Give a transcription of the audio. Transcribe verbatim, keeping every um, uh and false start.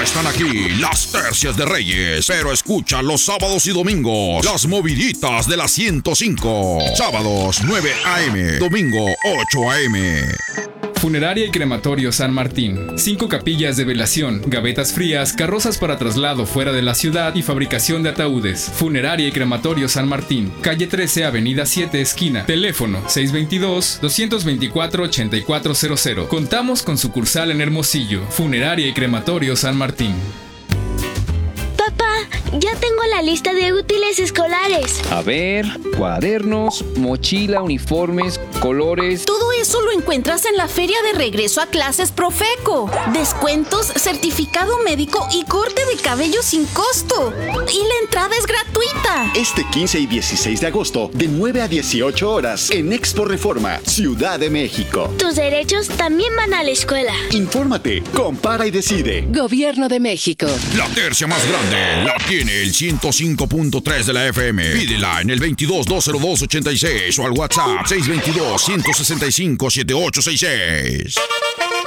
están aquí las tercias de Reyes, pero escucha los sábados y domingos las moviditas de la ciento cinco. Sábados nueve a eme, domingo ocho a eme. Funeraria y Crematorio San Martín. Cinco capillas de velación, gavetas frías, carrozas para traslado fuera de la ciudad y fabricación de ataúdes. Funeraria y Crematorio San Martín. Calle trece, Avenida siete, esquina. Teléfono seis dos dos, dos dos cuatro, ocho cuatro cero cero. Contamos con sucursal en Hermosillo. Funeraria y Crematorio San Martín. Papá, ya tengo la lista de útiles escolares. A ver, cuadernos, mochila, uniformes, colores. Todo eso lo encuentras en la feria de regreso a clases Profeco. Descuentos, certificado médico y corte de cabello sin costo. Y la entrada es gratuita. Este quince y dieciséis de agosto, de nueve a dieciocho horas, en Expo Reforma, Ciudad de México. Tus derechos también van a la escuela. Infórmate, compara y decide. Gobierno de México. La tercia más grande la tiene el ciento cinco punto tres de la F M. Pídela en el veintidós, doscientos dos, ochenta y seis o al WhatsApp seis dos dos, uno seis cinco, siete ocho seis seis.